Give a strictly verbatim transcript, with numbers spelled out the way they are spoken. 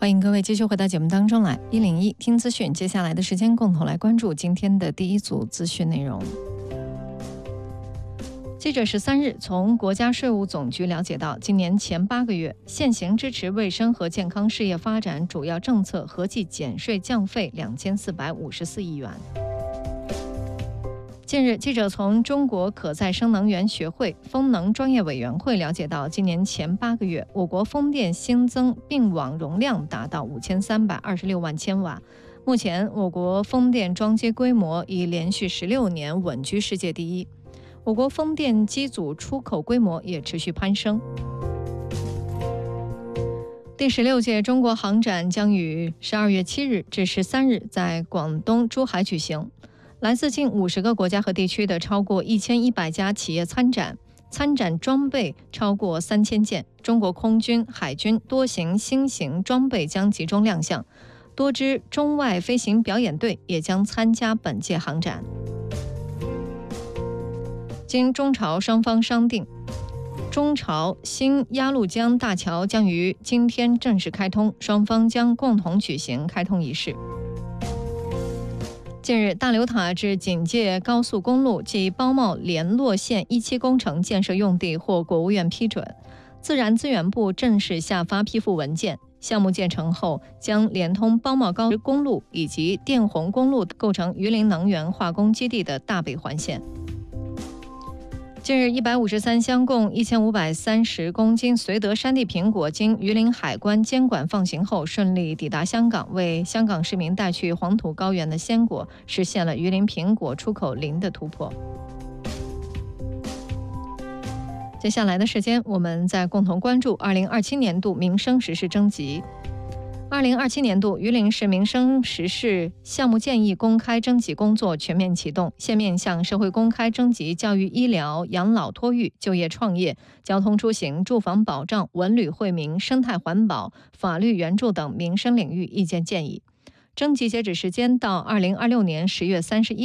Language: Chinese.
欢迎各位继续回到节目当中来，一零一听资讯。接下来的时间，共同来关注今天的第一组资讯内容。记者十三日从国家税务总局了解到，今年前八个月，现行支持卫生和健康事业发展主要政策合计减税降费两千四百五十四亿元。近日，记者从中国可再生能源学会风能专业委员会了解到，今年前八个月，我国风电新增并网容量达到五千三百二十六万千瓦。目前，我国风电装机规模已连续十六年稳居世界第一。我国风电机组出口规模也持续攀升。第十六届中国航展将于十二月七日至十三日在广东珠海举行，来自近五十个国家和地区的超过一千一百家企业参展，参展装备超过三千件。中国空军、海军多型新型装备将集中亮相，多支中外飞行表演队也将参加本届航展。经中朝双方商定，中朝新鸭绿江大桥将于今天正式开通，双方将共同举行开通仪式。近日，大流塔至警界高速公路及包茂联络线一期工程建设用地获国务院批准，自然资源部正式下发批复文件。项目建成后，将连通包茂高公路以及电洪公路，构成榆林能源化工基地的大北环线。近日，一百五十三箱共一千五百三十公斤绥德山地苹果经榆林海关监管放行后，顺利抵达香港，为香港市民带去黄土高原的鲜果，实现了榆林苹果出口零的突破。接下来的时间，我们再共同关注二零二七年度民生实事征集。二零二七年度榆林市民生实事项目建议公开征集工作全面启动，现面向社会公开征集教育医疗、养老托育、就业创业、交通出行、住房保障、文旅惠民、生态环保、法律援助等民生领域意见建议。征集截止时间到二零二六年十月三十一